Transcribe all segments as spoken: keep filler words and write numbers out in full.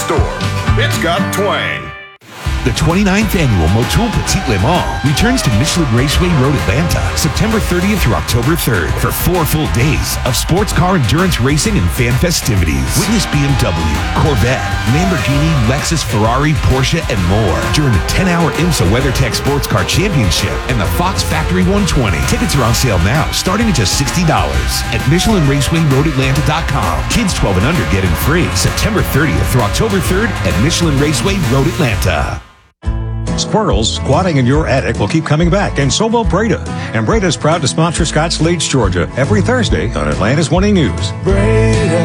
store. It's got twang. The twenty-ninth Annual Motul Petit Le Mans returns to Michelin Raceway Road, Atlanta, September thirtieth through October third for four full days of sports car endurance racing and fan festivities. Witness B M W, Corvette, Lamborghini, Lexus, Ferrari, Porsche, and more during the ten-hour IMSA WeatherTech Sports Car Championship and the Fox Factory one twenty. Tickets are on sale now, starting at just sixty dollars at Michelin Raceway Road Atlanta dot com. Kids twelve and under getting free September thirtieth through October third at Michelin Raceway Road Atlanta. Squirrels squatting in your attic will keep coming back, and so will Breda. And Breda is proud to sponsor Scotts Leach, Georgia, every Thursday on Atlanta's Morning News. Breda,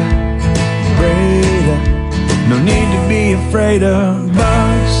Breda, no need to be afraid of bugs.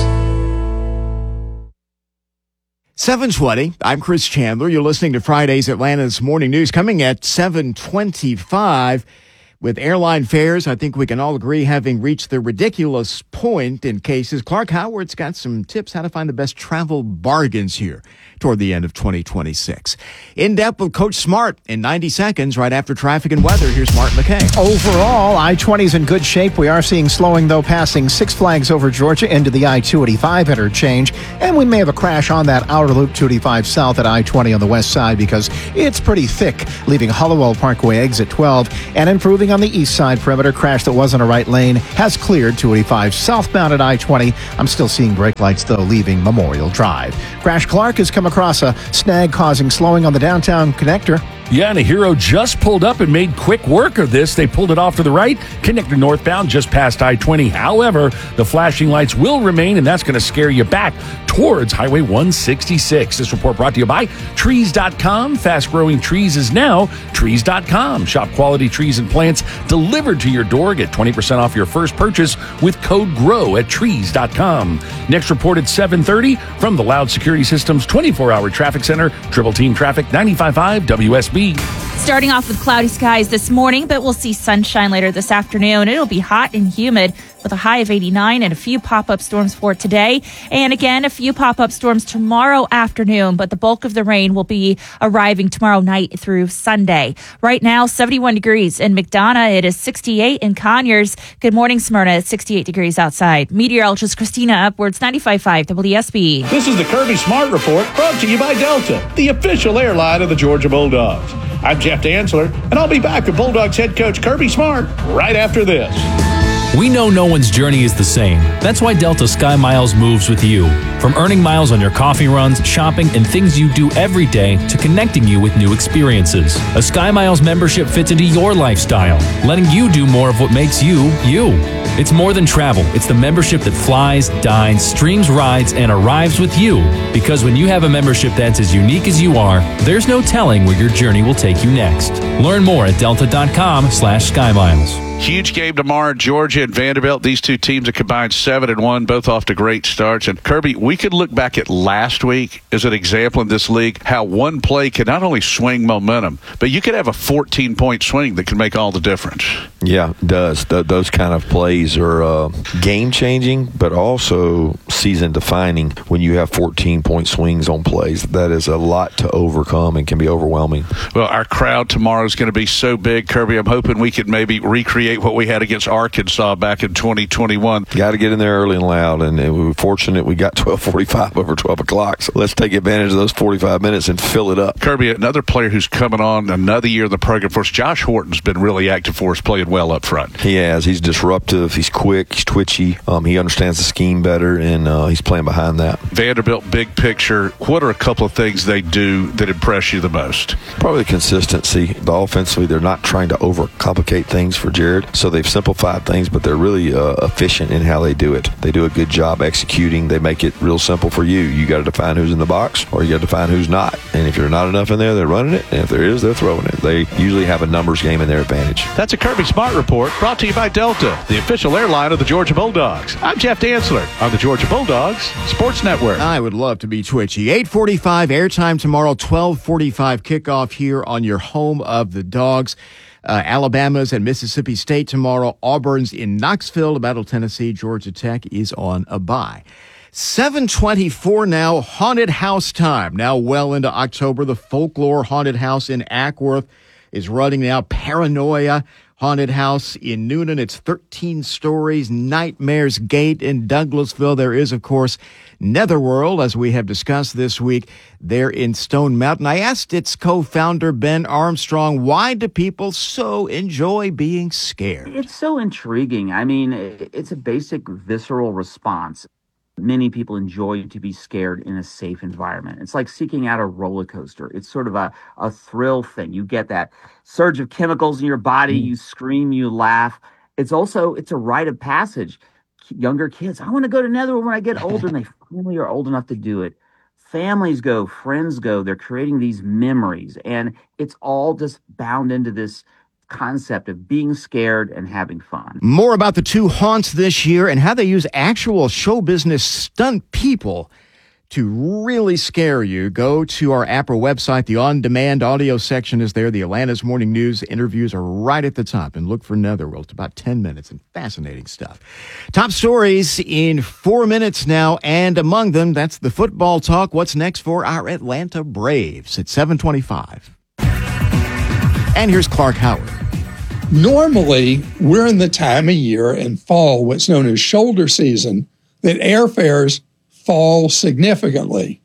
seven twenty, I'm Chris Chandler. You're listening to Friday's Atlanta's Morning News. Coming at seven twenty-five. With airline fares, I think we can all agree, having reached the ridiculous point in cases. Clark Howard's got some tips how to find the best travel bargains here toward the end of twenty twenty-six. In depth with Coach Smart in ninety seconds, right after traffic and weather. Here's Mark McKay. Overall, I twenty is in good shape. We are seeing slowing, though, passing Six Flags over Georgia into the I two eighty-five interchange. And we may have a crash on that outer loop two eighty-five south at I twenty on the west side because it's pretty thick, leaving Hollowell Parkway exit twelve and improving on the east side perimeter. Crash that was in a right lane has cleared two eighty-five southbound at I twenty. I'm still seeing brake lights, though, leaving Memorial Drive. Crash Clark has come across a snag causing slowing on the downtown connector. Yeah, and a Hero just pulled up and made quick work of this. They pulled it off to the right, connector northbound just past I twenty. However, the flashing lights will remain, and that's going to scare you back towards Highway one sixty-six. This report brought to you by Trees dot com. Fast-growing trees is now Trees dot com. Shop quality trees and plants delivered to your door. Get twenty percent off your first purchase with code GROW at Trees dot com. Next report at seven thirty from the Loud Security Systems twenty-four hour Traffic Center, Triple Team Traffic, ninety-five point five W S B. Starting off with cloudy skies this morning, but we'll see sunshine later this afternoon. It'll be hot and humid with a high of eighty-nine and a few pop-up storms for today. And again, a few pop-up storms tomorrow afternoon, but the bulk of the rain will be arriving tomorrow night through Sunday. Right now, seventy-one degrees in McDonough. It is sixty-eight in Conyers. Good morning, Smyrna. It's sixty-eight degrees outside. Meteorologist Christina Upwards, ninety-five point five W S B. This is the Kirby Smart Report, brought to you by Delta, the official airline of the Georgia Bulldogs. I'm Jeff Dantzler, and I'll be back with Bulldogs head coach Kirby Smart right after this. We know no one's journey is the same. That's why Delta Sky Miles moves with you. From earning miles on your coffee runs, shopping, and things you do every day to connecting you with new experiences. A Sky Miles membership fits into your lifestyle, letting you do more of what makes you, you. It's more than travel. It's the membership that flies, dines, streams rides, and arrives with you. Because when you have a membership that's as unique as you are, there's no telling where your journey will take you next. Learn more at delta dot com slash sky miles. Huge game tomorrow, Georgia and Vanderbilt. These two teams have combined seven and one, both off to great starts. And Kirby, we could look back at last week as an example in this league how one play can not only swing momentum, but you could have a fourteen point swing that can make all the difference. Yeah, it does. Th- those kind of plays are uh, game-changing, but also season-defining when you have fourteen-point swings on plays. That is a lot to overcome and can be overwhelming. Well, our crowd tomorrow is going to be so big, Kirby. I'm hoping we can maybe recreate what we had against Arkansas back in twenty twenty-one. Got to get in there early and loud, and we were fortunate we got twelve forty-five over twelve o'clock. So let's take advantage of those forty-five minutes and fill it up. Kirby, another player who's coming on another year in the program for us, Josh Horton's been really active for us, playing well up front. He has. He's disruptive. He's quick. He's twitchy. Um, he understands the scheme better, and uh, he's playing behind that. Vanderbilt, big picture, what are a couple of things they do that impress you the most? Probably the consistency. The offensively, they're not trying to overcomplicate things for Jared, so they've simplified things, but they're really uh, efficient in how they do it. They do a good job executing. They make it real simple for you. You got to define who's in the box, or you got to define who's not. And if you're not enough in there, they're running it, and if there is, they're throwing it. They usually have a numbers game in their advantage. That's a Kirby Smart Report, brought to you by Delta, the official airline of the Georgia Bulldogs. I'm Jeff Dantzler on the Georgia Bulldogs Sports Network. I would love to be twitchy. eight forty-five airtime tomorrow, twelve forty-five kickoff here on your home of the Dogs. Uh, Alabama's and Mississippi State tomorrow. Auburn's in Knoxville to battle Tennessee. Georgia Tech is on a bye. seven twenty-four now, haunted house time. Now well into October, the Folklore Haunted House in Ackworth is running now. Paranoia haunted house in Newnan. It's thirteen stories. Nightmares Gate in Douglasville. There is, of course, Netherworld, as we have discussed this week, there in Stone Mountain. I asked its co-founder, Ben Armstrong, why do people so enjoy being scared? It's so intriguing. I mean, it's a basic visceral response. Many people enjoy to be scared in a safe environment. It's like seeking out a roller coaster. It's sort of a, a thrill thing. You get that surge of chemicals in your body. You scream, you laugh. It's also, it's a rite of passage. Younger kids, I want to go to Netherworld when I get older, and they finally are old enough to do it. Families go, friends go. They're creating these memories, and it's all just bound into this concept of being scared and having fun. More about the two haunts this year and how they use actual show business stunt people to really scare you. Go to our app or website. The on-demand audio section is there. The Atlanta's Morning News interviews are right at the top. And look for Netherworld. It's about ten minutes and fascinating stuff. Top stories in four minutes now. And among them, that's the football talk. What's next for our Atlanta Braves at seven twenty-five? And here's Clark Howard. Normally, we're in the time of year in fall, what's known as shoulder season, that airfares fall significantly.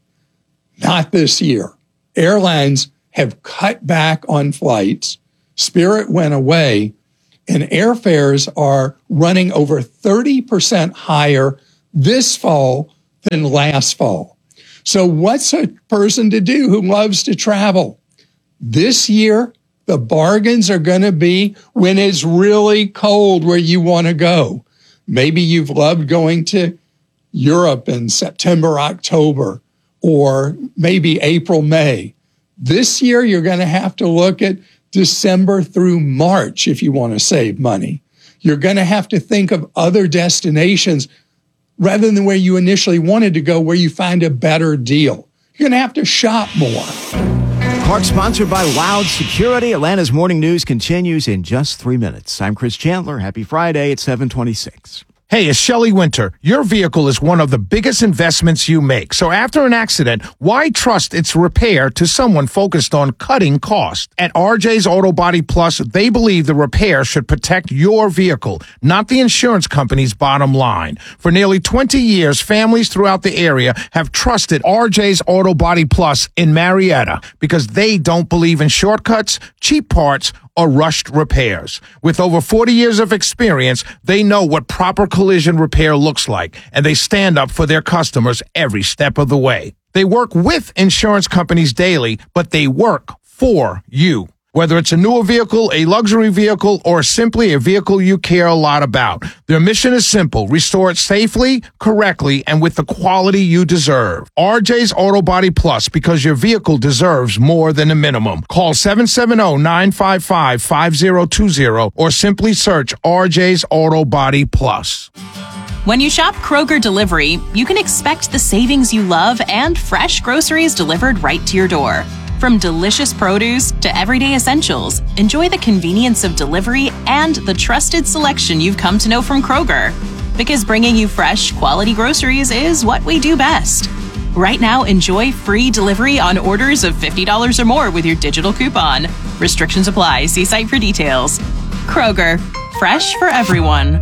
Not this year. Airlines have cut back on flights. Spirit went away, and airfares are running over thirty percent higher this fall than last fall. So what's a person to do who loves to travel? This year, the bargains are going to be when it's really cold where you want to go. Maybe you've loved going to Europe in September, October, or maybe April, May. This year, you're going to have to look at December through March if you want to save money. You're going to have to think of other destinations rather than where you initially wanted to go, where you find a better deal. You're going to have to shop more. Clark, sponsored by Loud Security. Atlanta's Morning News continues in just three minutes. I'm Chris Chandler. Happy Friday at seven twenty-six. Hey, it's Shelley Winter. Your vehicle is one of the biggest investments you make. So after an accident, why trust its repair to someone focused on cutting costs? At R J's Auto Body Plus, they believe the repair should protect your vehicle, not the insurance company's bottom line. For nearly twenty years, families throughout the area have trusted R J's Auto Body Plus in Marietta because they don't believe in shortcuts, cheap parts, or rushed repairs. With over forty years of experience, they know what proper collision repair looks like, and they stand up for their customers every step of the way. They work with insurance companies daily, but they work for you. Whether it's a newer vehicle, a luxury vehicle, or simply a vehicle you care a lot about, their mission is simple: restore it safely, correctly, and with the quality you deserve. R J's Auto Body Plus, because your vehicle deserves more than a minimum. Call seven seven zero, nine five five, five zero two zero or simply search R J's Auto Body Plus. When you shop Kroger Delivery, you can expect the savings you love and fresh groceries delivered right to your door. From delicious produce to everyday essentials, enjoy the convenience of delivery and the trusted selection you've come to know from Kroger. Because bringing you fresh, quality groceries is what we do best. Right now, enjoy free delivery on orders of fifty dollars or more with your digital coupon. Restrictions apply. See site for details. Kroger, fresh for everyone.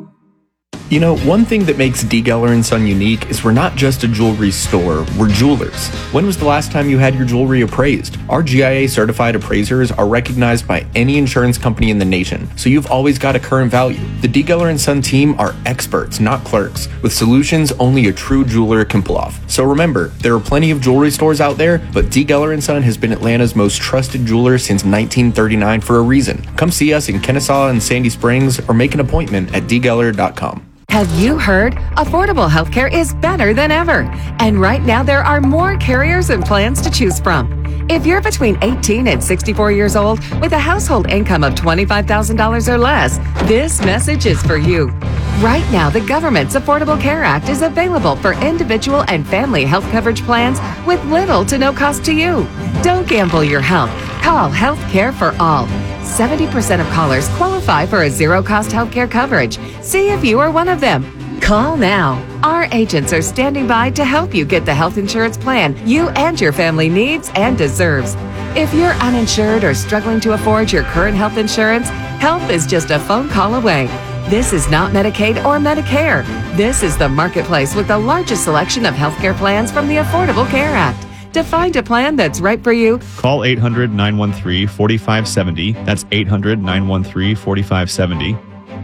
You know, one thing that makes D. Geller and Son unique is we're not just a jewelry store, we're jewelers. When was the last time you had your jewelry appraised? Our G I A certified appraisers are recognized by any insurance company in the nation, so you've always got a current value. The D. Geller and Son team are experts, not clerks, with solutions only a true jeweler can pull off. So remember, there are plenty of jewelry stores out there, but D. Geller and Son has been Atlanta's most trusted jeweler since nineteen thirty-nine for a reason. Come see us in Kennesaw and Sandy Springs or make an appointment at d geller dot com. Have you heard? Affordable healthcare is better than ever. And right now there are more carriers and plans to choose from. If you're between eighteen and sixty-four years old with a household income of twenty-five thousand dollars or less, this message is for you. Right now, the government's Affordable Care Act is available for individual and family health coverage plans with little to no cost to you. Don't gamble your health. Call Health Care for All. seventy percent of callers qualify for a zero-cost healthcare coverage. See if you are one of them. Call now. Our agents are standing by to help you get the health insurance plan you and your family needs and deserves. If you're uninsured or struggling to afford your current health insurance, help is just a phone call away. This is not Medicaid or Medicare. This is the Marketplace with the largest selection of healthcare plans from the Affordable Care Act. To find a plan that's right for you, call eight hundred, nine one three, four five seven zero. That's eight hundred, nine one three, four five seven zero.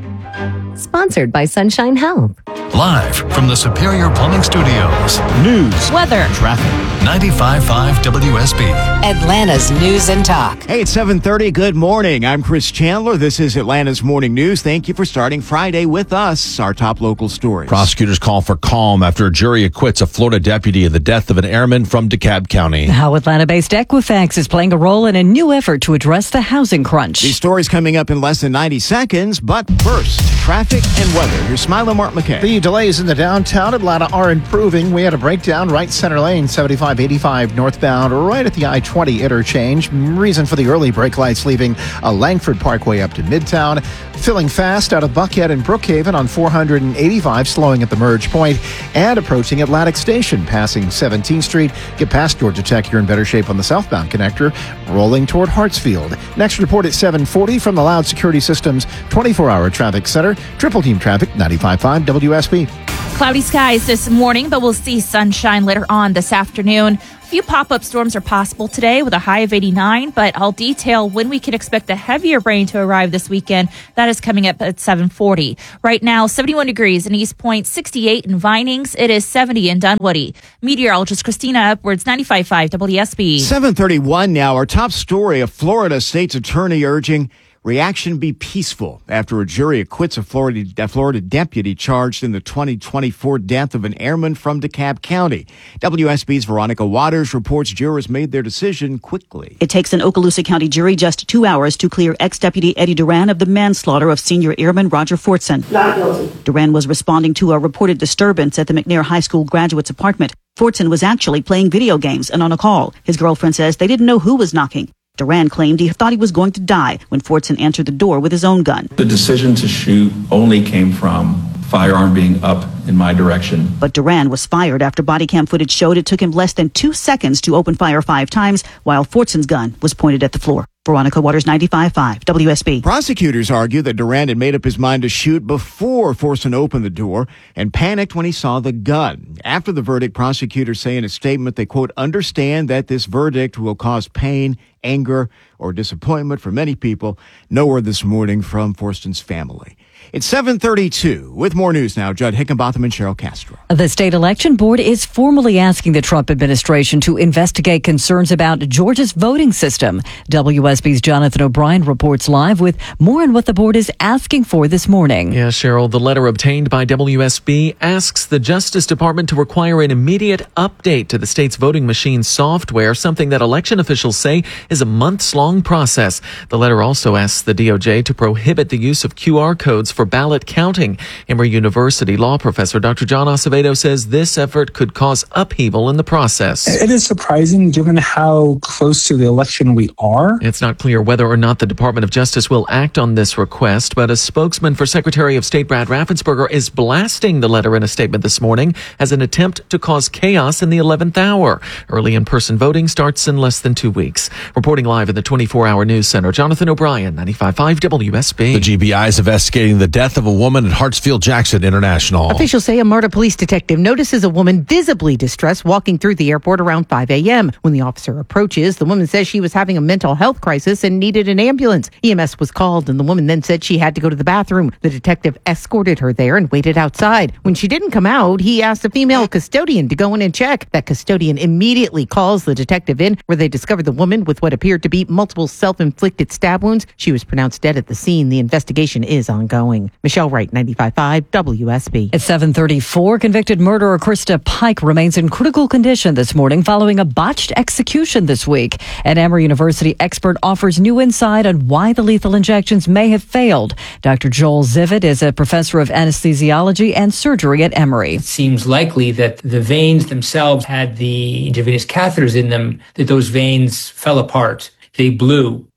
Sponsored by Sunshine Health. Live from the Superior Plumbing Studios. News, weather, traffic. ninety-five point five W S B. Atlanta's News and Talk. Hey, it's seven thirty. Good morning. I'm Chris Chandler. This is Atlanta's Morning News. Thank you for starting Friday with us. Our top local stories. Prosecutors call for calm after a jury acquits a Florida deputy in the death of an airman from DeKalb County. How Atlanta-based Equifax is playing a role in a new effort to address the housing crunch. These stories coming up in less than ninety seconds. But first, traffic and weather. Here's Smilo Mark McKay. The delays in the downtown Atlanta are improving. We had a breakdown right center lane, seventy-five eighty-five northbound, right at the I twenty interchange. Reason for the early brake lights leaving a Langford Parkway up to Midtown. Filling fast out of Buckhead and Brookhaven on four eighty-five, slowing at the merge point, and approaching Atlantic Station, passing seventeenth Street. Get past Georgia Tech, you're in better shape on the southbound connector, rolling toward Hartsfield. Next report at seven forty from the Loud Security Systems twenty-four hour Traffic Center. Triple Team Traffic, ninety-five point five W S B. Cloudy skies this morning, but we'll see sunshine later on this afternoon. A few pop-up storms are possible today with a high of eighty-nine, but I'll detail when we can expect the heavier rain to arrive this weekend. That is coming up at seven forty. Right now, seventy-one degrees in East Point, sixty-eight in Vinings. It is seventy in Dunwoody. Meteorologist Christina Upwards, ninety-five point five W S B. seven thirty-one now. Our top story, a Florida state's attorney urging reaction be peaceful after a jury acquits a Florida, a Florida deputy charged in the twenty twenty-four death of an airman from DeKalb County. W S B's Veronica Waters reports jurors made their decision quickly. It takes an Okaloosa County jury just two hours to clear ex-deputy Eddie Duran of the manslaughter of senior airman Roger Fortson. Not guilty. Duran was responding to a reported disturbance at the McNair High School graduate's apartment. Fortson was actually playing video games and on a call. His girlfriend says they didn't know who was knocking. Duran claimed he thought he was going to die when Fortson answered the door with his own gun. The decision to shoot only came from firearm being up in my direction. But Duran was fired after body cam footage showed it took him less than two seconds to open fire five times while Fortson's gun was pointed at the floor. Veronica Waters, ninety-five point five W S B. Prosecutors argue that Duran had made up his mind to shoot before Fortson opened the door and panicked when he saw the gun. After the verdict, prosecutors say in a statement they, quote, understand that this verdict will cause pain, anger, or disappointment for many people. No word this morning from Forston's family. It's seven thirty-two. With more news now, Judd Hickenbotham and Cheryl Castro. The state election board is formally asking the Trump administration to investigate concerns about Georgia's voting system. W S B's Jonathan O'Brien reports live with more on what the board is asking for this morning. Yeah, Cheryl, the letter obtained by W S B asks the Justice Department to require an immediate update to the state's voting machine software, something that election officials say is a months-long process. The letter also asks the D O J to prohibit the use of Q R codes for ballot counting. Emory University law professor Doctor John Acevedo says this effort could cause upheaval in the process. It is surprising given how close to the election we are. It's not clear whether or not the Department of Justice will act on this request, but a spokesman for Secretary of State Brad Raffensperger is blasting the letter in a statement this morning as an attempt to cause chaos in the eleventh hour. Early in-person voting starts in less than two weeks. Reporting live in the twenty-four hour news center, Jonathan O'Brien, ninety-five point five W S B. The G B I is investigating the death of a woman at Hartsfield-Jackson International. Officials say a MARTA police detective notices a woman visibly distressed walking through the airport around five a.m. When the officer approaches, the woman says she was having a mental health crisis and needed an ambulance. E M S was called, and the woman then said she had to go to the bathroom. The detective escorted her there and waited outside. When she didn't come out, he asked a female custodian to go in and check. That custodian immediately calls the detective in, where they discovered the woman with what appeared to be multiple self-inflicted stab wounds. She was pronounced dead at the scene. The investigation is ongoing. Michelle Wright, ninety-five point five W S B. At seven thirty-four, convicted murderer Krista Pike remains in critical condition this morning following a botched execution this week. An Emory University expert offers new insight on why the lethal injections may have failed. Doctor Joel Zivit is a professor of anesthesiology and surgery at Emory. It seems likely that the veins themselves had the intravenous catheters in them, that those veins fell apart. They blew.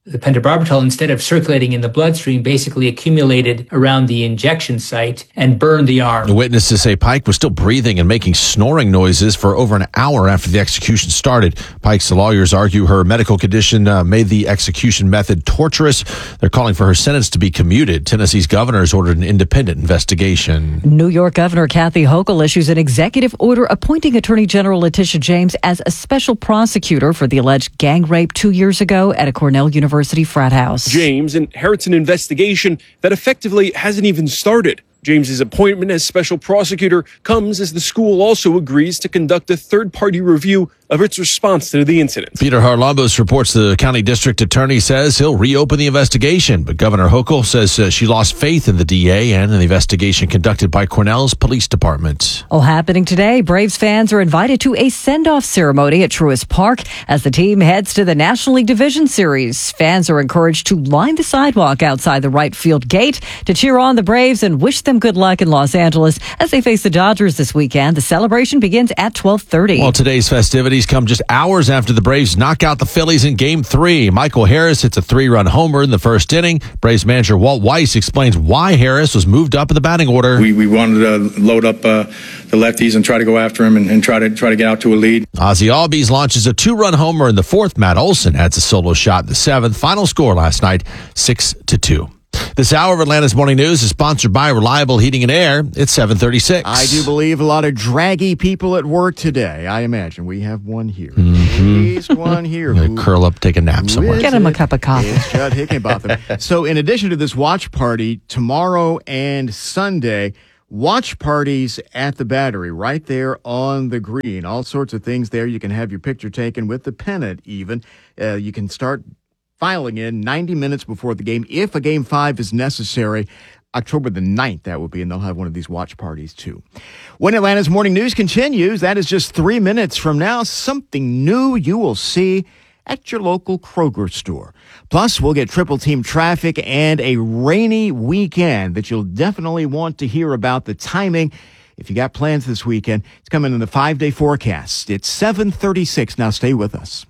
The pentobarbital, instead of circulating in the bloodstream, basically accumulated around the injection site and burned the arm. The witnesses say Pike was still breathing and making snoring noises for over an hour after the execution started. Pike's lawyers argue her medical condition uh, made the execution method torturous. They're calling for her sentence to be commuted. Tennessee's governor has ordered an independent investigation. New York Governor Kathy Hochul issues an executive order appointing Attorney General Letitia James as a special prosecutor for the alleged gang rape two years ago at a Cornell University University frat house. James inherits an investigation that effectively hasn't even started. James's appointment as special prosecutor comes as the school also agrees to conduct a third-party review of its response to the incident. Peter Harlambos reports the county district attorney says he'll reopen the investigation, but Governor Hochul says uh, she lost faith in the D A and in the investigation conducted by Cornell's police department. All happening today, Braves fans are invited to a send-off ceremony at Truist Park as the team heads to the National League Division Series. Fans are encouraged to line the sidewalk outside the right field gate to cheer on the Braves and wish them good luck in Los Angeles as they face the Dodgers this weekend. The celebration begins at twelve thirty. Well, today's festivities come just hours after the Braves knock out the Phillies in Game three. Michael Harris hits a three-run homer in the first inning. Braves manager Walt Weiss explains why Harris was moved up in the batting order. We, we wanted to load up uh, the lefties and try to go after him and, and try to try to get out to a lead. Ozzie Albies launches a two-run homer in the fourth. Matt Olson adds a solo shot in the seventh. Final score last night, six to two. This hour of Atlanta's Morning News is sponsored by Reliable Heating and Air. It's seven thirty-six. I do believe a lot of draggy people at work today. I imagine we have one here. Mm-hmm. At least one here. Who, curl up, take a nap somewhere. Get him a cup of coffee. It's Judd Hickenbotham. So in addition to this watch party, tomorrow and Sunday, watch parties at the Battery right there on the green. All sorts of things there. You can have your picture taken with the pennant even. Uh, you can start filing in ninety minutes before the game. If a game five is necessary, October the ninth, that will be, and they'll have one of these watch parties too. When Atlanta's Morning News continues, that is just three minutes from now, something new you will see at your local Kroger store. Plus, we'll get triple team traffic and a rainy weekend that you'll definitely want to hear about. The timing, if you got plans this weekend, it's coming in the five-day forecast. It's seven thirty-six. Now stay with us.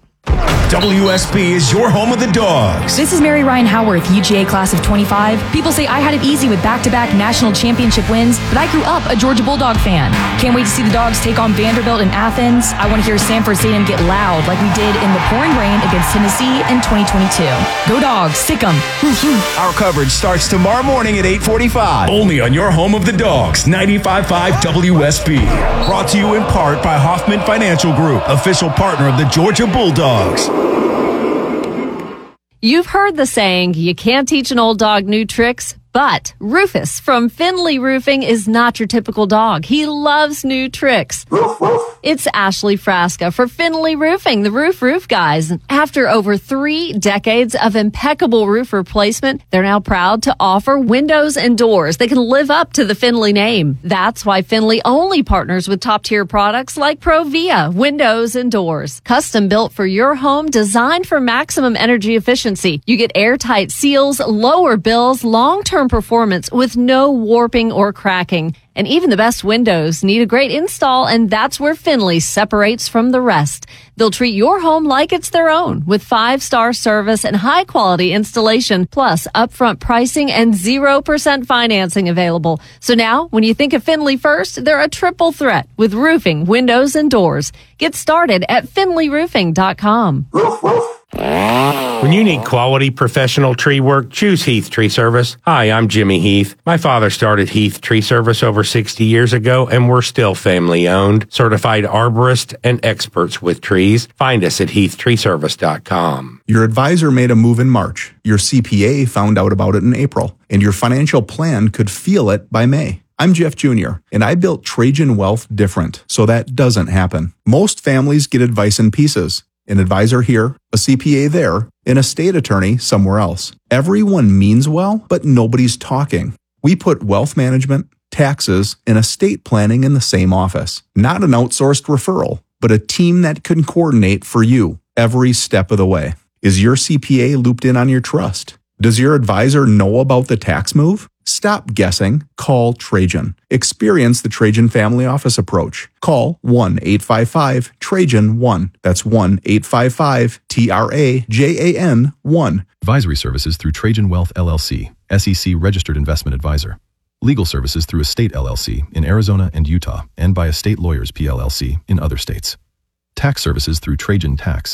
W S B is your home of the Dogs. This is Mary Ryan Howarth, U G A class of twenty-five. People say I had it easy with back-to-back national championship wins, but I grew up a Georgia Bulldog fan. Can't wait to see the Dogs take on Vanderbilt in Athens. I want to hear Sanford Stadium get loud like we did in the pouring rain against Tennessee in twenty twenty-two. Go Dogs, sick 'em. Our coverage starts tomorrow morning at eight forty-five. Only on your home of the Dogs, ninety-five point five W S B. Brought to you in part by Hoffman Financial Group, official partner of the Georgia Bulldogs. You've heard the saying, you can't teach an old dog new tricks, but Rufus from Finley Roofing is not your typical dog. He loves new tricks. It's Ashley Frasca for Finley Roofing, the Roof Roof Guys. After over three decades of impeccable roof replacement, they're now proud to offer windows and doors that can live up to the Finley name. That's why Finley only partners with top-tier products like Provia windows and doors. Custom built for your home, designed for maximum energy efficiency. You get airtight seals, lower bills, long-term performance with no warping or cracking. And even the best windows need a great install, and that's where Finley separates from the rest. They'll treat your home like it's their own with five-star service and high-quality installation, plus upfront pricing and zero percent financing available. So now, when you think of Finley first, they're a triple threat with roofing, windows, and doors. Get started at finley roofing dot com. When you need quality professional tree work, choose Heath Tree Service. Hi, I'm Jimmy Heath. My father started Heath Tree Service over sixty years ago, and we're still family owned. Certified arborists and experts with trees. Find us at heath tree service dot com. Your advisor made a move in March. Your C P A found out about it in April, and your financial plan could feel it by May. I'm Jeff Junior, and I built Trajan Wealth different, so that doesn't happen. Most families get advice in pieces. An advisor here, a C P A there, an estate attorney somewhere else. Everyone means well, but nobody's talking. We put wealth management, taxes, and estate planning in the same office. Not an outsourced referral, but a team that can coordinate for you every step of the way. Is your C P A looped in on your trust? Does your advisor know about the tax move? Stop guessing. Call Trajan. Experience the Trajan Family Office approach. Call one eight five five Trajan one. That's one eight five five T R A J A N one. Advisory services through Trajan Wealth L L C, S E C registered investment advisor. Legal services through Estate L L C in Arizona and Utah, and by Estate Lawyers P L L C in other states. Tax services through Trajan Tax.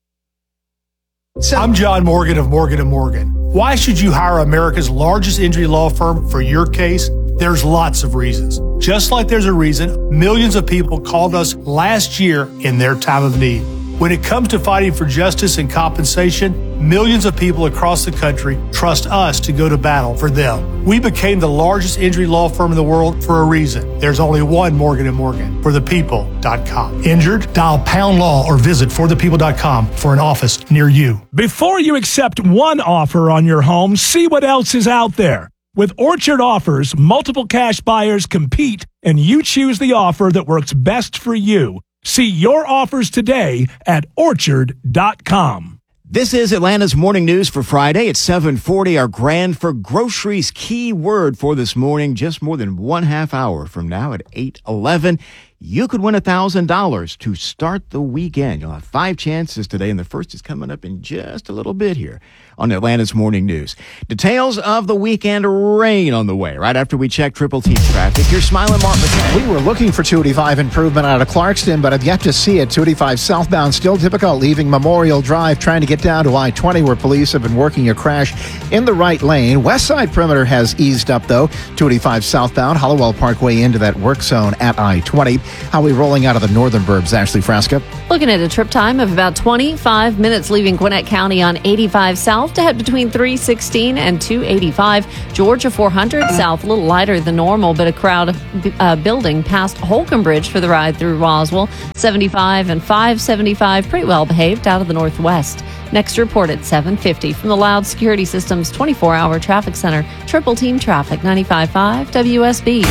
I'm John Morgan of Morgan and Morgan. Why should you hire America's largest injury law firm for your case? There's lots of reasons. Just like there's a reason millions of people called us last year in their time of need. When it comes to fighting for justice and compensation, millions of people across the country trust us to go to battle for them. We became the largest injury law firm in the world for a reason. There's only one Morgan and Morgan, for the people dot com. Injured? Dial pound law or visit for the people dot com for an office near you. Before you accept one offer on your home, see what else is out there. With Orchard Offers, multiple cash buyers compete, and you choose the offer that works best for you. See your offers today at orchard dot com. This is Atlanta's Morning News for Friday. It's seven forty. Our Grand for Groceries key word for this morning, just more than one half hour from now at eight eleven. You could win one thousand dollars to start the weekend. You'll have five chances today, and the first is coming up in just a little bit here on Atlanta's Morning News. Details of the weekend rain on the way right after we check Triple T traffic. You're smiling, Mark McKay. We were looking for two eighty-five improvement out of Clarkston, but I've yet to see it. two eighty-five southbound still difficult, leaving Memorial Drive, trying to get down to I twenty, where police have been working a crash in the right lane. West side perimeter has eased up, though. two eighty-five southbound, Hollowell Parkway into that work zone at I twenty. How are we rolling out of the northern burbs, Ashley Frasca? Looking at a trip time of about twenty-five minutes leaving Gwinnett County on eighty-five south to head between three sixteen and two eighty-five. Georgia four hundred south, a little lighter than normal, but a crowd uh, building past Holcomb Bridge for the ride through Roswell. seventy-five and five seventy-five, pretty well behaved out of the northwest. Next report at seven fifty from the Loud Security Systems twenty-four hour Traffic Center. Triple Team Traffic, ninety-five point five W S B.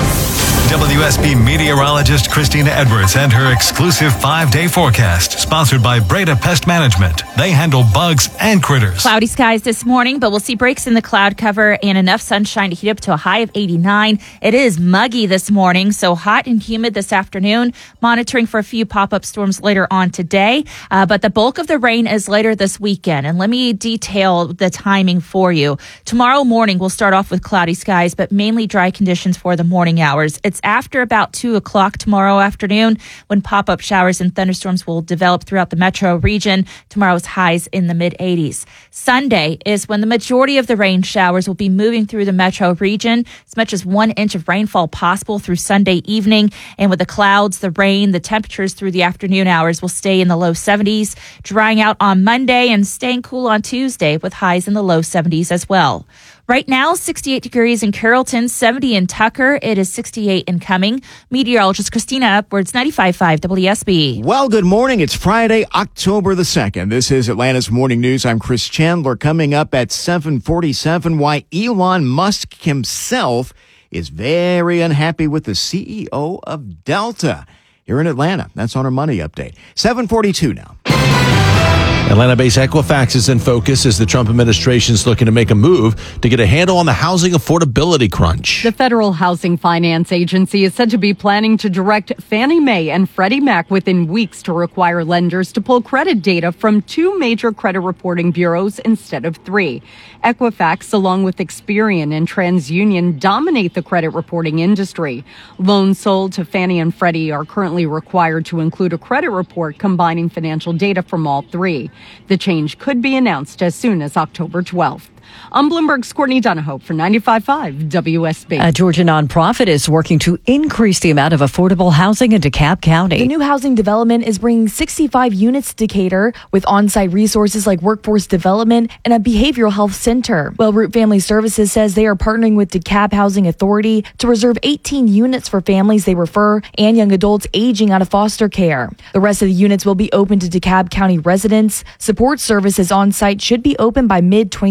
W S B meteorologist Christina Edwards and her exclusive five-day forecast, sponsored by Breda Pest Management. They handle bugs and critters. Cloudy skies this morning, but we'll see breaks in the cloud cover and enough sunshine to heat up to a high of eighty-nine. It is muggy this morning, so hot and humid this afternoon. Monitoring for a few pop-up storms later on today, uh, but the bulk of the rain is later this weekend. And let me detail the timing for you. Tomorrow morning, we'll start off with cloudy skies, but mainly dry conditions for the morning hours. It's after about two o'clock tomorrow afternoon when pop-up showers and thunderstorms will develop throughout the metro region. Tomorrow's highs in the mid-eighties. Sunday is when the majority of the rain showers will be moving through the metro region. As much as one inch of rainfall possible through Sunday evening. And with the clouds, the rain, the temperatures through the afternoon hours will stay in the low seventies, drying out on Monday and staying cool on Tuesday with highs in the low seventies as well. Right now, sixty-eight degrees in Carrollton, seventy in Tucker. It is sixty-eight in Cumming. Meteorologist Christina Upwards, ninety-five point five W S B. Well, good morning. It's Friday, October the second. This is Atlanta's Morning News. I'm Chris Chandler. Coming up at seven forty-seven, why Elon Musk himself is very unhappy with the C E O of Delta here in Atlanta. That's on our Money Update. seven forty-two now. Atlanta-based Equifax is in focus as the Trump administration is looking to make a move to get a handle on the housing affordability crunch. The Federal Housing Finance Agency is said to be planning to direct Fannie Mae and Freddie Mac within weeks to require lenders to pull credit data from two major credit reporting bureaus instead of three. Equifax, along with Experian and TransUnion, dominate the credit reporting industry. Loans sold to Fannie and Freddie are currently required to include a credit report combining financial data from all three. The change could be announced as soon as October twelfth. I'm Bloomberg's Courtney Donahoe for ninety-five point five W S B. A Georgia nonprofit is working to increase the amount of affordable housing in DeKalb County. The new housing development is bringing sixty-five units to Decatur with on-site resources like workforce development and a behavioral health center. Well, Root Family Services says they are partnering with DeKalb Housing Authority to reserve eighteen units for families they refer and young adults aging out of foster care. The rest of the units will be open to DeKalb County residents. Support services on-site should be open by mid twenty twenty-eight.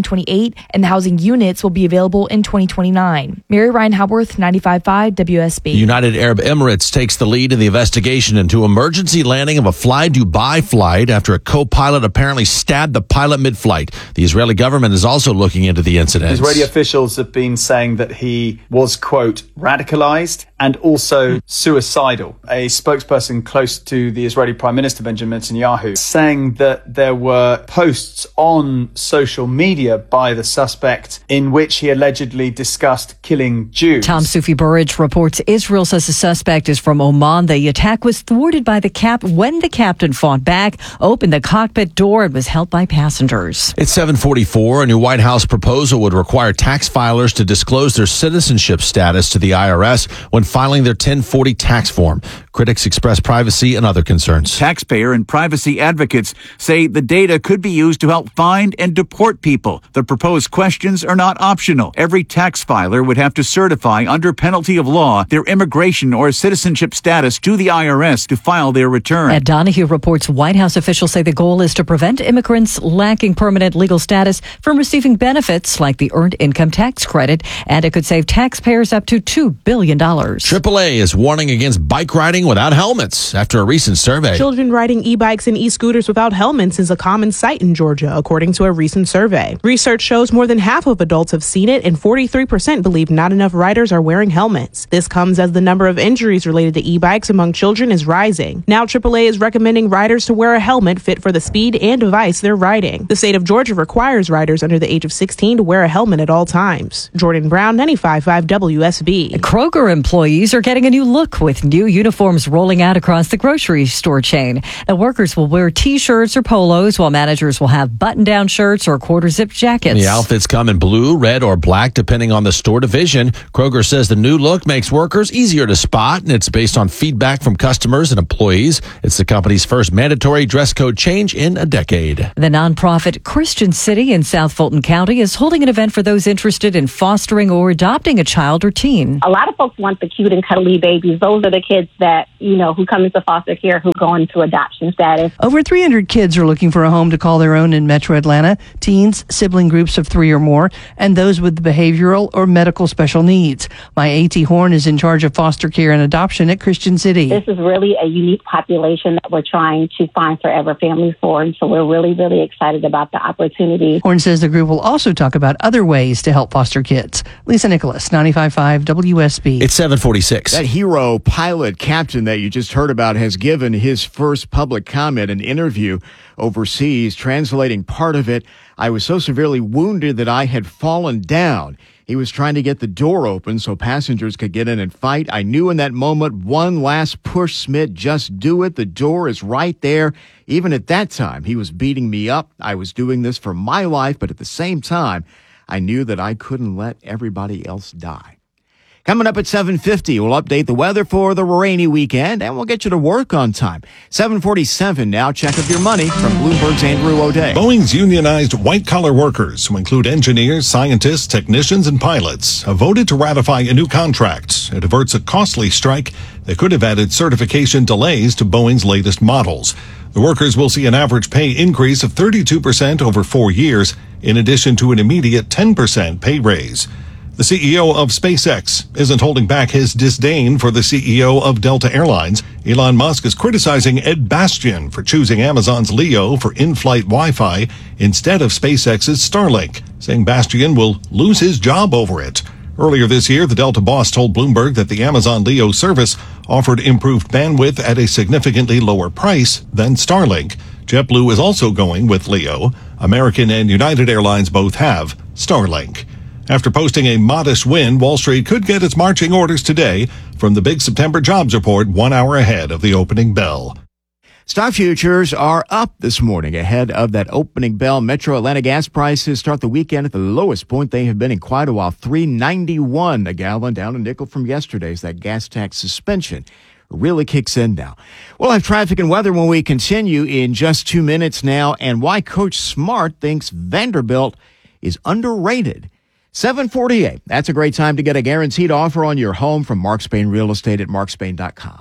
twenty-eight, and the housing units will be available in twenty twenty-nine. Mary Ryan Haworth, ninety-five point five W S B. United Arab Emirates takes the lead in the investigation into emergency landing of a Fly Dubai flight after a co-pilot apparently stabbed the pilot mid-flight. The Israeli government is also looking into the incident. Israeli officials have been saying that he was, quote, radicalized and also suicidal. A spokesperson close to the Israeli Prime Minister, Benjamin Netanyahu, saying that there were posts on social media by the suspect in which he allegedly discussed killing Jews. Tom Sufi Burridge reports Israel says the suspect is from Oman. The attack was thwarted by the cap when the captain fought back, opened the cockpit door, and was held by passengers. It's seven forty-four. A new White House proposal would require tax filers to disclose their citizenship status to the I R S when filing their ten forty tax form. Critics express privacy and other concerns. Taxpayer and privacy advocates say the data could be used to help find and deport people. The proposed questions are not optional. Every tax filer would have to certify under penalty of law their immigration or citizenship status to the I R S to file their return. Ed Donahue reports White House officials say the goal is to prevent immigrants lacking permanent legal status from receiving benefits like the Earned Income Tax Credit, and it could save taxpayers up to two billion dollars. triple A is warning against bike riding without helmets after a recent survey. Children riding e-bikes and e-scooters without helmets is a common sight in Georgia, according to a recent survey. Research shows more than half of adults have seen it, and forty-three percent believe not enough riders are wearing helmets. This comes as the number of injuries related to e-bikes among children is rising. Now triple A is recommending riders to wear a helmet fit for the speed and device they're riding. The state of Georgia requires riders under the age of sixteen to wear a helmet at all times. Jordan Brown, ninety-five point five W S B. Kroger employees are getting a new look with new uniforms rolling out across the grocery store chain. Now, workers will wear T-shirts or polos, while managers will have button-down shirts or quarter-zip jackets. The outfits come in blue, red, or black, depending on the store division. Kroger says the new look makes workers easier to spot, and it's based on feedback from customers and employees. It's the company's first mandatory dress code change in a decade. The nonprofit Christian City in South Fulton County is holding an event for those interested in fostering or adopting a child or teen. A lot of folks want the cute and cuddly babies. Those are the kids that, you know, who come into foster care, who go into adoption status. Over three hundred kids are looking for a home to call their own in Metro Atlanta. Teens, sibling groups of three or more, and those with behavioral or medical special needs. My A T Horn is in charge of foster care and adoption at Christian City. This is really a unique population that we're trying to find forever families for, and so we're really, really excited about the opportunity. Horn says the group will also talk about other ways to help foster kids. Lisa Nicholas, ninety-five point five W S B. It's seven forty-six. That hero pilot captain that you just heard about has given his first public comment, an interview overseas, translating part of it. I was so severely wounded that I had fallen down. He was trying to get the door open so passengers could get in and fight. I knew in that moment, one last push, Smith, just do it. The door is right there. Even at that time, he was beating me up. I was doing this for my life, but at the same time, I knew that I couldn't let everybody else die. Coming up at seven fifty, we'll update the weather for the rainy weekend, and we'll get you to work on time. seven forty-seven now, check of your money from Bloomberg's Andrew O'Day. Boeing's unionized white-collar workers, who include engineers, scientists, technicians, and pilots, have voted to ratify a new contract. It averts a costly strike that could have added certification delays to Boeing's latest models. The workers will see an average pay increase of thirty-two percent over four years, in addition to an immediate ten percent pay raise. The C E O of SpaceX isn't holding back his disdain for the C E O of Delta Airlines. Elon Musk is criticizing Ed Bastian for choosing Amazon's Leo for in-flight Wi-Fi instead of SpaceX's Starlink, saying Bastian will lose his job over it. Earlier this year, the Delta boss told Bloomberg that the Amazon Leo service offered improved bandwidth at a significantly lower price than Starlink. JetBlue is also going with Leo. American and United Airlines both have Starlink. After posting a modest win, Wall Street could get its marching orders today from the big September jobs report one hour ahead of the opening bell. Stock futures are up this morning ahead of that opening bell. Metro Atlanta gas prices start the weekend at the lowest point they have been in quite a while, three ninety-one a gallon, down a nickel from yesterday's. That gas tax suspension really kicks in now. We'll have traffic and weather when we continue in just two minutes now, and why Coach Smart thinks Vanderbilt is underrated. seven forty-eight. That's a great time to get a guaranteed offer on your home from Mark Spain Real Estate at mark spain dot com.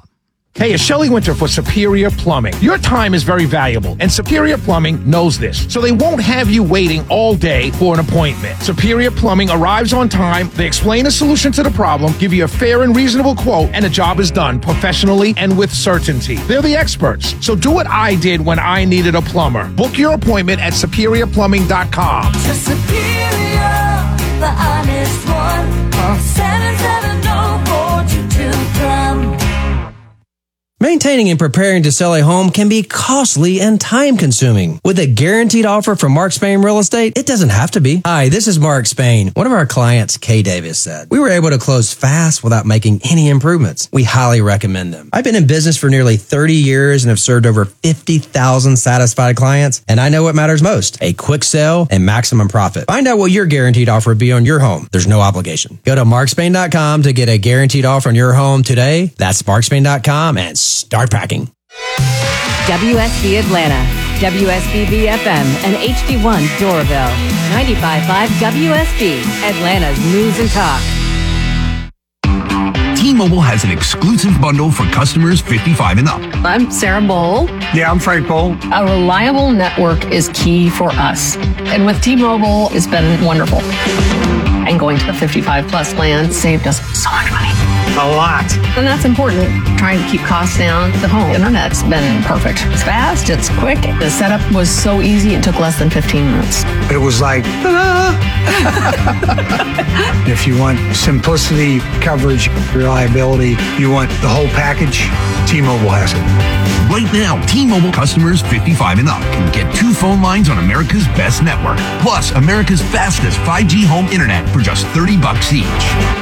Hey, it's Shelley Winter for Superior Plumbing. Your time is very valuable, and Superior Plumbing knows this, so they won't have you waiting all day for an appointment. Superior Plumbing arrives on time, they explain a solution to the problem, give you a fair and reasonable quote, and the job is done professionally and with certainty. They're the experts, so do what I did when I needed a plumber. Book your appointment at superior plumbing dot com. To Superior, the honest one. Call seven seven zero, four two two, plum. Maintaining and preparing to sell a home can be costly and time-consuming. With a guaranteed offer from Mark Spain Real Estate, it doesn't have to be. Hi, this is Mark Spain. One of our clients, Kay Davis, said, "We were able to close fast without making any improvements. We highly recommend them. I've been in business for nearly thirty years and have served over fifty thousand satisfied clients, and I know what matters most, a quick sale and maximum profit. Find out what your guaranteed offer would be on your home. There's no obligation. Go to mark spain dot com to get a guaranteed offer on your home today. That's mark spain dot com and start packing." W S B Atlanta, W S B B F M, and H D one Doraville. ninety-five point five W S B, Atlanta's News and Talk. T-Mobile has an exclusive bundle for customers fifty-five and up. I'm Sarah Bowl. Yeah, I'm Frank Bowl. A reliable network is key for us. And with T-Mobile, it's been wonderful. And going to the fifty-five plus plan saved us so much money. A lot. And that's important. Trying to keep costs down. The home internet's been perfect. It's fast, it's quick. The setup was so easy, it took less than fifteen minutes. It was like, ta-da! If you want simplicity, coverage, reliability, you want the whole package, T-Mobile has it. Right now, T-Mobile customers fifty-five and up can get two phone lines on America's best network, plus America's fastest five G home internet for just thirty bucks each.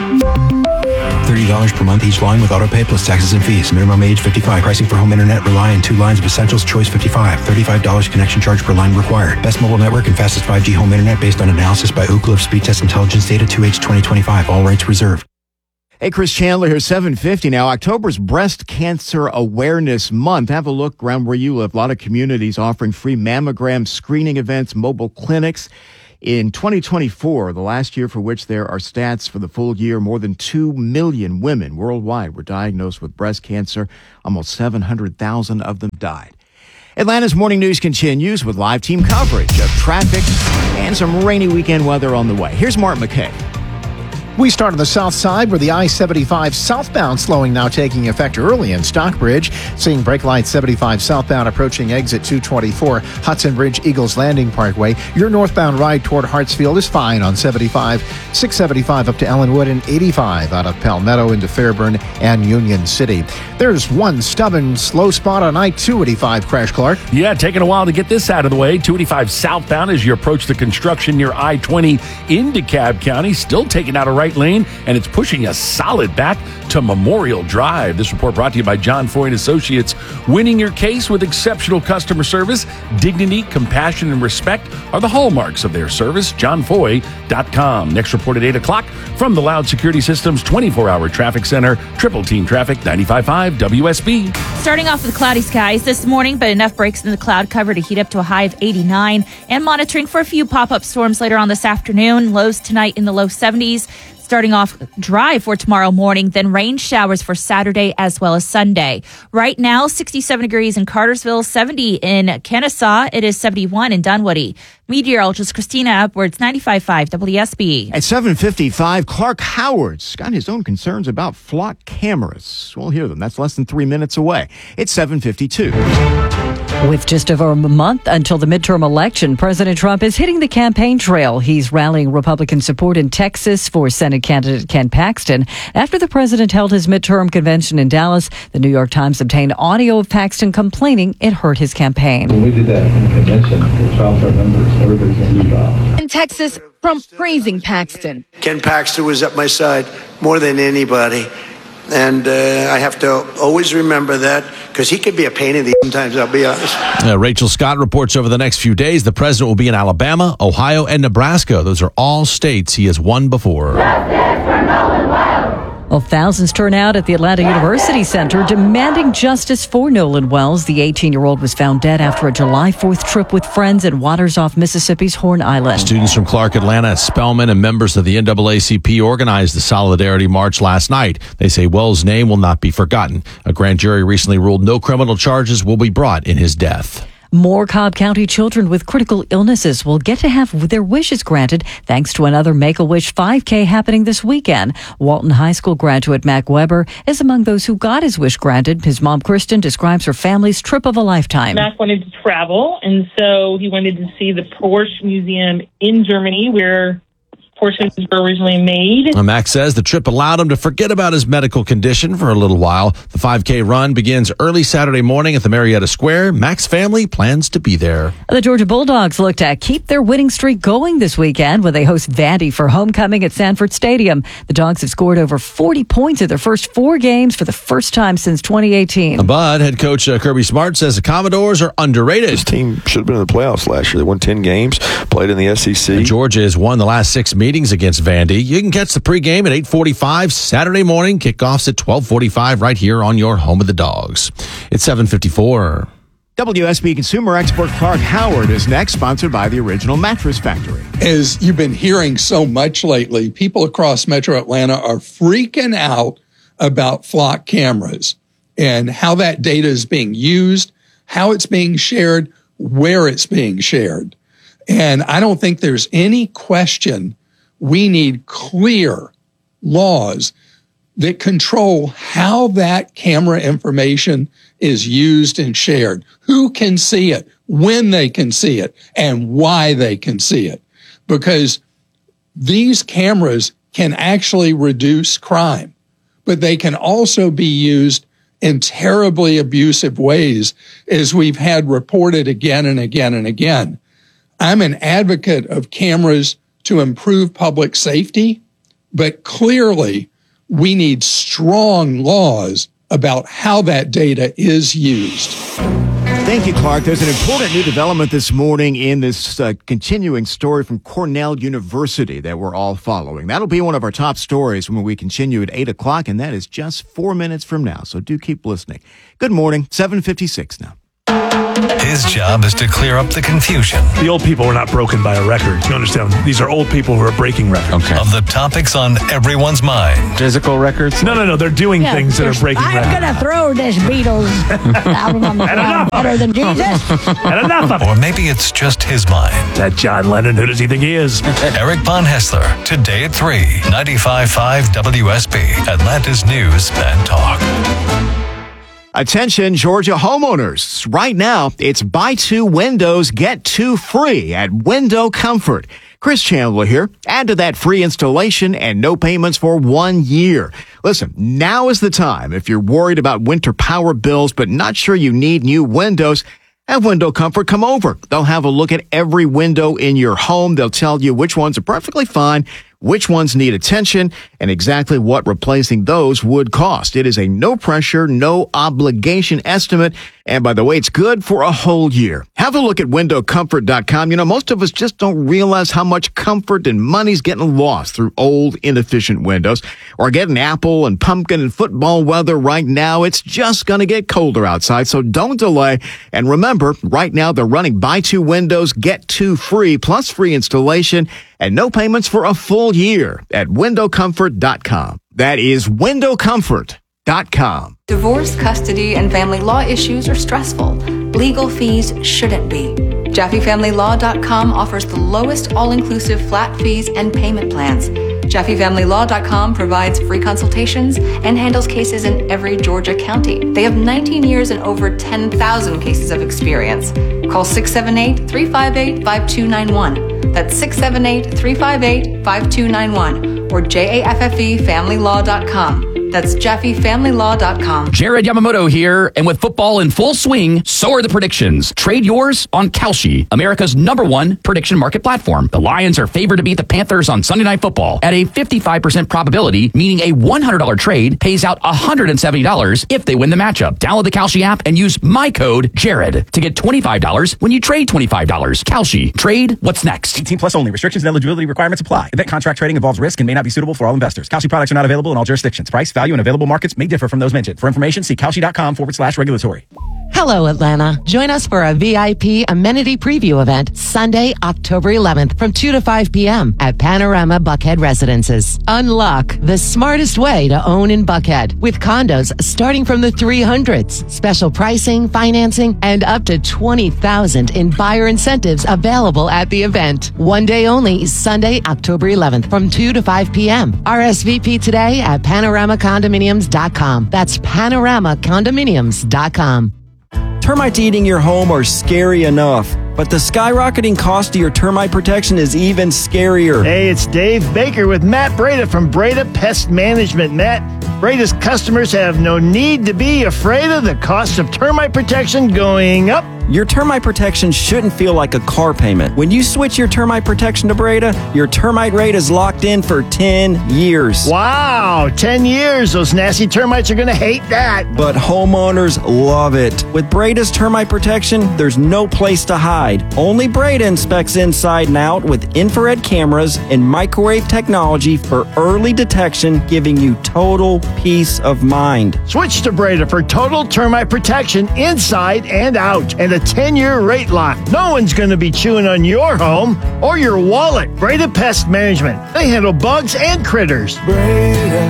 thirty dollars per month each line with autopay plus taxes and fees. Minimum age fifty-five. Pricing for home internet rely on two lines of Essentials Choice fifty-five. thirty-five dollars connection charge per line required. Best mobile network and fastest five G home internet based on analysis by Ookla of Speed Test Intelligence data two H twenty twenty-five. All rights reserved. Hey, Chris Chandler here, seven fifty now. October's Breast Cancer Awareness Month. Have a look around where you live. A lot of communities offering free mammogram screening events, mobile clinics. In twenty twenty-four, the last year for which there are stats for the full year, more than two million women worldwide were diagnosed with breast cancer. Almost seven hundred thousand of them died. Atlanta's Morning News continues with live team coverage of traffic and some rainy weekend weather on the way. Here's Mark McKay. We start on the south side where the I seventy-five southbound slowing now taking effect early in Stockbridge. Seeing brake light seventy-five southbound approaching exit two twenty-four, Hudson Ridge Eagles Landing Parkway. Your northbound ride toward Hartsfield is fine on seventy-five, six seventy-five up to Ellenwood, and eighty-five out of Palmetto into Fairburn and Union City. There's one stubborn slow spot on I two eighty-five, Crash Clark. Yeah, taking a while to get this out of the way. two eighty-five southbound as you approach the construction near I twenty in DeKalb County. Still taking out a right lane, and it's pushing a solid back to Memorial Drive. This report brought to you by John Foy and Associates. Winning your case with exceptional customer service, dignity, compassion, and respect are the hallmarks of their service. john foy dot com. Next report at eight o'clock from the Loud Security Systems twenty-four hour Traffic Center. Triple Team Traffic, ninety-five point five W S B. Starting off with cloudy skies this morning, but enough breaks in the cloud cover to heat up to a high of eighty-nine, and monitoring for a few pop-up storms later on this afternoon. Lows tonight in the low seventies. Starting off dry for tomorrow morning, then rain showers for Saturday as well as Sunday. Right now, sixty-seven degrees in Cartersville, seventy in Kennesaw. It is seventy-one in Dunwoody. Meteorologist Christina Edwards, ninety-five point five W S B. At seven fifty-five, Clark Howard's got his own concerns about flock cameras. We'll hear them. That's less than three minutes away. It's seven fifty-two. With just over a month until the midterm election, President Trump is hitting the campaign trail. He's rallying Republican support in Texas for Senate candidate Ken Paxton. After the president held his midterm convention in Dallas, the New York Times obtained audio of Paxton complaining it hurt his campaign. When we did that convention, the twelve members, everybody's going to be dropped. In Texas, Trump praising Paxton. Ken Paxton was at my side more than anybody. And uh, I have to always remember that because he could be a pain in the sometimes, I'll be honest. Uh, Rachel Scott reports over the next few days the president will be in Alabama, Ohio, and Nebraska. Those are all states he has won before. Justice for Nolan Webb. Well, thousands turn out at the Atlanta University Center demanding justice for Nolan Wells. The eighteen-year-old was found dead after a July fourth trip with friends at waters off Mississippi's Horn Island. Students from Clark, Atlanta, Spelman, and members of the N double A C P organized the Solidarity March last night. They say Wells' name will not be forgotten. A grand jury recently ruled no criminal charges will be brought in his death. More Cobb County children with critical illnesses will get to have their wishes granted thanks to another Make-A-Wish five K happening this weekend. Walton High School graduate Mac Weber is among those who got his wish granted. His mom, Kristen, describes her family's trip of a lifetime. Mac wanted to travel, and so he wanted to see the Porsche Museum in Germany, where Porsches were originally made. Max says the trip allowed him to forget about his medical condition for a little while. The five K run begins early Saturday morning at the Marietta Square. Mac's family plans to be there. The Georgia Bulldogs look to keep their winning streak going this weekend when they host Vandy for homecoming at Sanford Stadium. The Dogs have scored over forty points in their first four games for the first time since twenty eighteen. But head coach uh, Kirby Smart says the Commodores are underrated. This team should have been in the playoffs last year. They won ten games, played in the S E C. And Georgia has won the last six meetings against Vandy. You can catch the pregame at eight forty-five Saturday morning. Kickoffs at twelve forty-five right here on your home of the Dogs. It's seven fifty-four. W S B consumer expert Clark Howard is next, sponsored by the Original Mattress Factory. As you've been hearing so much lately, people across Metro Atlanta are freaking out about flock cameras and how that data is being used, how it's being shared, where it's being shared. And I don't think there's any question we need clear laws that control how that camera information is used and shared, who can see it, when they can see it, and why they can see it. Because these cameras can actually reduce crime, but they can also be used in terribly abusive ways, as we've had reported again and again and again. I'm an advocate of cameras to improve public safety, but clearly we need strong laws about how that data is used. Thank you, Clark. There's an important new development this morning in this uh, continuing story from Cornell University that we're all following. That'll be one of our top stories when we continue at eight o'clock, and that is just four minutes from now, so do keep listening. Good morning, seven fifty-six now. His job is to clear up the confusion. The old people were not broken by a record. You understand? These are old people who are breaking records. Okay. Of the topics on everyone's mind. Physical records? No, no, no. They're doing yeah, things that are breaking I'm records. I'm going to throw this Beatles album on the ground better than Jesus. And enough of it. Or maybe it's just his mind. That John Lennon, who does he think he is? Eric Von Hessler, today at three, ninety-five point five W S B, Atlanta's News and Talk. Attention, Georgia homeowners. Right now, it's buy two windows, get two free at Window Comfort. Chris Chandler here. Add to that free installation and no payments for one year. Listen, now is the time. If you're worried about winter power bills but not sure you need new windows, have Window Comfort come over. They'll have a look at every window in your home. They'll tell you which ones are perfectly fine, which ones need attention, and exactly what replacing those would cost. It is a no-pressure, no-obligation estimate, and by the way, it's good for a whole year. Have a look at window comfort dot com. You know, most of us just don't realize how much comfort and money's getting lost through old, inefficient windows. Or getting apple and pumpkin and football weather right now. It's just going to get colder outside, so don't delay. And remember, right now they're running buy two windows, get two free, plus free installation, and no payments for a full year at window comfort dot com. That is window comfort dot com. Divorce, custody, and family law issues are stressful. Legal fees shouldn't be. Jaffe Family Law dot com offers the lowest all-inclusive flat fees and payment plans. Jaffe Family Law dot com provides free consultations and handles cases in every Georgia county. They have nineteen years and over ten thousand cases of experience. Call six seven eight, three five eight, five two nine one. That's six seven eight, three five eight, five two nine one or J A F F E family law dot com. That's Jaffe Family Law dot com. Jared Yamamoto here, and with football in full swing, so are the predictions. Trade yours on Kalshi, America's number one prediction market platform. The Lions are favored to beat the Panthers on Sunday Night Football at a fifty-five percent probability, meaning a one hundred dollars trade pays out one hundred seventy dollars if they win the matchup. Download the Kalshi app and use my code Jared to get twenty-five dollars when you trade twenty-five dollars. Kalshi, trade what's next. eighteen plus only. Restrictions and eligibility requirements apply. Event contract trading involves risk and may not be suitable for all investors. Kalshi products are not available in all jurisdictions. Price, value, and available markets may differ from those mentioned. For information, see Kalshi.com forward slash regulatory. Hello, Atlanta. Join us for a V I P amenity preview event Sunday, October eleventh from two to five p.m. at Panorama Buckhead Residences. Unlock the smartest way to own in Buckhead with condos starting from the three hundreds. Special pricing, financing, and up to twenty thousand dollars in buyer incentives available at the event. One day only, Sunday, October eleventh from two to five p.m. R S V P today at panorama condominiums dot com. That's panorama condominiums dot com. Termites eating your home are scary enough, but the skyrocketing cost of your termite protection is even scarier. Hey, it's Dave Baker with Matt Breda from Breda Pest Management. Matt, Breda's customers have no need to be afraid of the cost of termite protection going up. Your termite protection shouldn't feel like a car payment. When you switch your termite protection to Breda, your termite rate is locked in for ten years. Wow, ten years. Those nasty termites are going to hate that. But homeowners love it. With Breda's termite protection, there's no place to hide. Only Breda inspects inside and out with infrared cameras and microwave technology for early detection, giving you total peace of mind. Switch to Breda for total termite protection inside and out, and a ten-year rate lock. No one's going to be chewing on your home or your wallet. Breda Pest Management. They handle bugs and critters. Breda,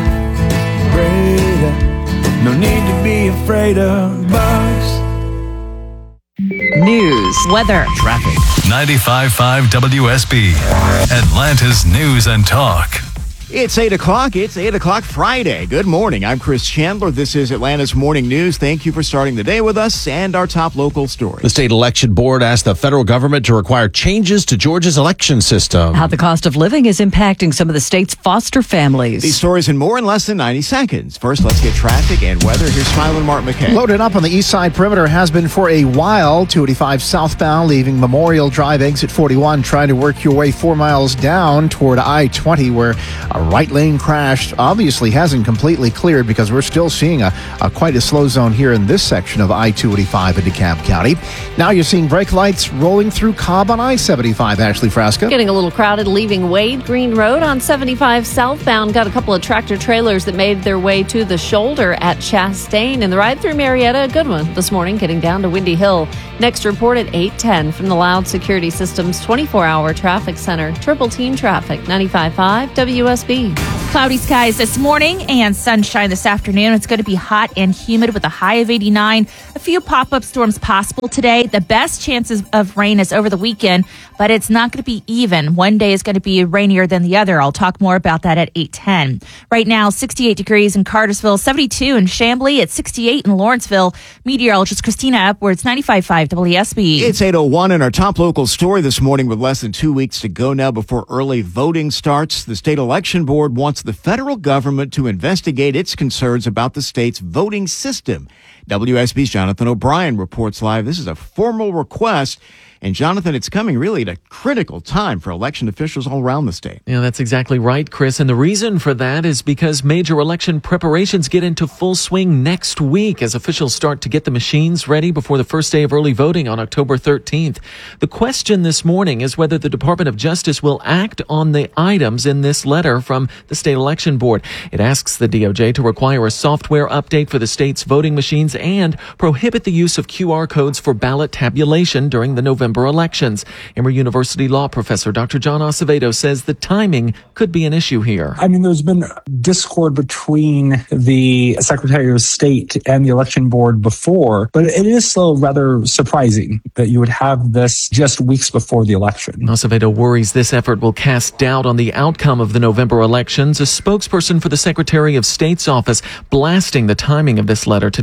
Breda, no need to be afraid of bugs. News, weather, traffic. ninety-five point five W S B, Atlanta's News and Talk. It's eight o'clock. It's eight o'clock Friday. Good morning. I'm Chris Chandler. This is Atlanta's Morning News. Thank you for starting the day with us and our top local stories. The state election board asked the federal government to require changes to Georgia's election system. How the cost of living is impacting some of the state's foster families. These stories and more in less than ninety seconds. First, let's get traffic and weather. Here's Smiling Mark McKay. Loaded up on the east side perimeter has been for a while. two eighty-five southbound, leaving Memorial Drive exit forty-one, trying to work your way four miles down toward I twenty, where a right lane crash obviously hasn't completely cleared because we're still seeing a, a quite a slow zone here in this section of I two eighty-five in DeKalb County. Now you're seeing brake lights rolling through Cobb on I seventy-five. Ashley Frasca. Getting a little crowded leaving Wade Green Road on seventy-five southbound. Got a couple of tractor trailers that made their way to the shoulder at Chastain. And the ride through Marietta, a good one this morning, getting down to Windy Hill. Next report at eight ten from the Loud Security Systems twenty-four hour Traffic Center. Triple Team Traffic, ninety-five point five W S B. Cloudy skies this morning and sunshine this afternoon. It's going to be hot and humid with a high of eighty-nine. A few pop-up storms possible today. The best chances of rain is over the weekend, but it's not going to be even. One day is going to be rainier than the other. I'll talk more about that at eight ten. Right now, sixty-eight degrees in Cartersville, seventy-two in Chamblee, at sixty-eight in Lawrenceville. Meteorologist Christina Upwards, ninety-five point five W S B. It's eight oh one in our top local story this morning with less than two weeks to go now before early voting starts. The state election board wants the federal government to investigate its concerns about the state's voting system. W S B's Jonathan O'Brien reports live. This is a formal request. And Jonathan, it's coming really at a critical time for election officials all around the state. Yeah, that's exactly right, Chris. And the reason for that is because major election preparations get into full swing next week as officials start to get the machines ready before the first day of early voting on October thirteenth. The question this morning is whether the Department of Justice will act on the items in this letter from the state election board. It asks the D O J to require a software update for the state's voting machines and prohibit the use of Q R codes for ballot tabulation during the November elections. Emory University law professor Doctor John Acevedo says the timing could be an issue here. I mean, there's been discord between the Secretary of State and the election board before, but it is still rather surprising that you would have this just weeks before the election. Acevedo worries this effort will cast doubt on the outcome of the November elections. A spokesperson for the Secretary of State's office blasting the timing of this letter today, saying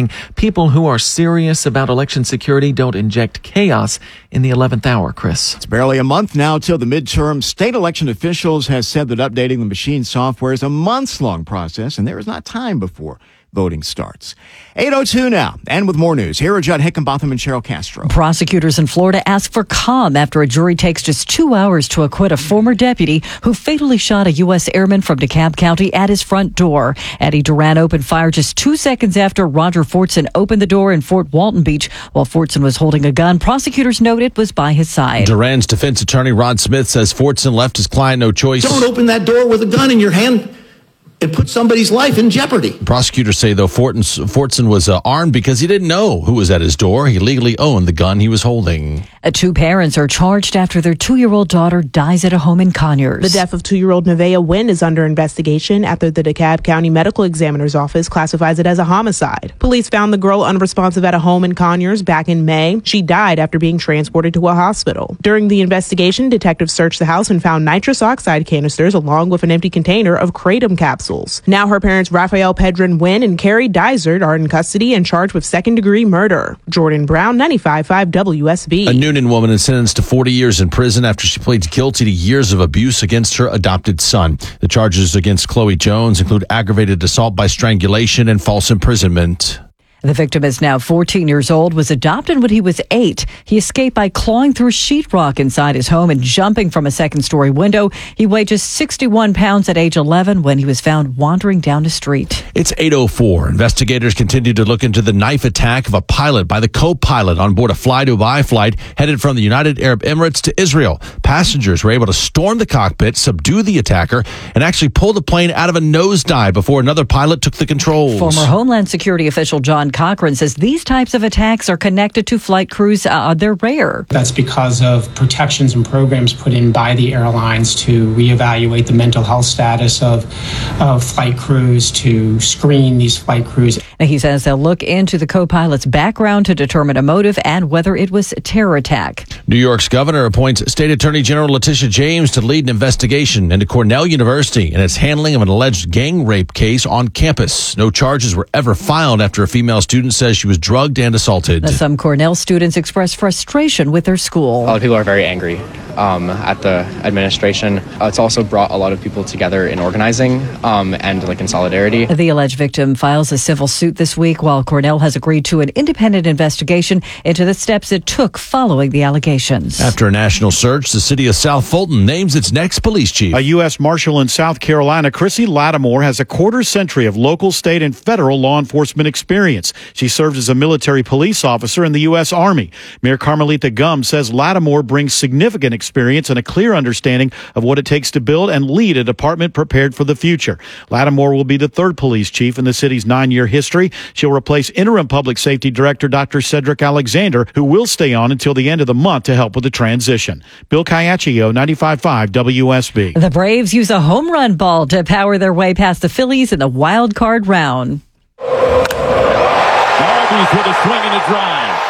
saying people who are serious about election security don't inject chaos in the eleventh hour, Chris. It's barely a month now till the midterm. State election officials have said that updating the machine software is a months-long process, and there is not time before voting starts. eight oh two now, and with more news, here are Judd Hickenbotham and Cheryl Castro. Prosecutors in Florida ask for calm after a jury takes just two hours to acquit a former deputy who fatally shot a U S airman from DeKalb County at his front door. Eddie Duran opened fire just two seconds after Roger Fortson opened the door in Fort Walton Beach. While Fortson was holding a gun, prosecutors note it was by his side. Duran's defense attorney, Rod Smith, says Fortson left his client no choice. Don't open that door with a gun in your hand. It put somebody's life in jeopardy. Prosecutors say, though, Fortson was uh, armed because he didn't know who was at his door. He legally owned the gun he was holding. Uh, two parents are charged after their two-year-old daughter dies at a home in Conyers. The death of two-year-old Nevaeh Wynn is under investigation after the DeKalb County Medical Examiner's Office classifies it as a homicide. Police found the girl unresponsive at a home in Conyers back in May. She died after being transported to a hospital. During the investigation, detectives searched the house and found nitrous oxide canisters along with an empty container of kratom capsules. Now her parents Raphael Pedron Wynn and Carrie Dysert are in custody and charged with second-degree murder. Jordan Brown, ninety-five point five W S B. A Noonan woman is sentenced to forty years in prison after she pleads guilty to years of abuse against her adopted son. The charges against Chloe Jones include aggravated assault by strangulation and false imprisonment. The victim is now fourteen years old, was adopted when he was eight. He escaped by clawing through sheetrock inside his home and jumping from a second-story window. He weighed just sixty-one pounds at age eleven when he was found wandering down the street. It's eight oh four. Investigators continue to look into the knife attack of a pilot by the co-pilot on board a Fly-Dubai flight headed from the United Arab Emirates to Israel. Passengers were able to storm the cockpit, subdue the attacker, and actually pull the plane out of a nosedive before another pilot took the controls. Former Homeland Security official John Cochran says these types of attacks are connected to flight crews. Uh, they're rare. That's because of protections and programs put in by the airlines to reevaluate the mental health status of, of flight crews, to screen these flight crews. Now, he says they'll look into the co-pilot's background to determine a motive and whether it was a terror attack. New York's governor appoints State Attorney General Letitia James to lead an investigation into Cornell University and its handling of an alleged gang rape case on campus. No charges were ever filed after a female student says she was drugged and assaulted. Now, some Cornell students express frustration with their school. A lot of people are very angry um, at the administration. Uh, it's also brought a lot of people together in organizing um, and like in solidarity. The alleged victim files a civil suit this week, while Cornell has agreed to an independent investigation into the steps it took following the allegations. After a national search, the city of South Fulton names its next police chief. A U S Marshal in South Carolina, Chrissy Lattimore, has a quarter century of local, state, and federal law enforcement experience. She served as a military police officer in the U S Army. Mayor Carmelita Gum says Lattimore brings significant experience and a clear understanding of what it takes to build and lead a department prepared for the future. Lattimore will be the third police chief in the city's nine-year history. She'll replace interim public safety director Doctor Cedric Alexander, who will stay on until the end of the month to help with the transition. Bill Caiaccio, ninety-five point five W S B. The Braves use a home run ball to power their way past the Phillies in the wild card round. Albies with a swing and a drive.